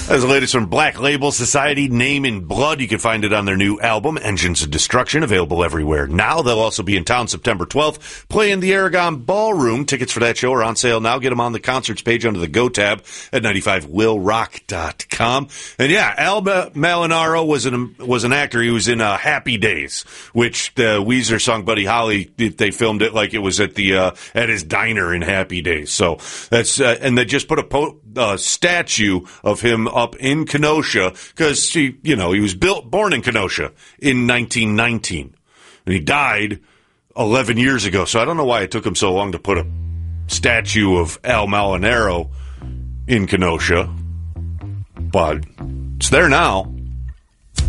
As the latest from Black Label Society, Name in Blood. You can find it on their new album, Engines of Destruction, available everywhere now. They'll also be in town September 12th, playing the Aragon Ballroom. Tickets for that show are on sale now. Get them on the concerts page under the Go tab at 95willrock.com. And yeah, Al Malinaro was an actor. He was in Happy Days, which the Weezer song Buddy Holly, they filmed it like it was at his diner in Happy Days. So that's and they just put a statue of him up in Kenosha because he was born in Kenosha in 1919 and he died 11 years ago. So I don't know why it took him so long to put a statue of Al Malinaro in Kenosha, but it's there now.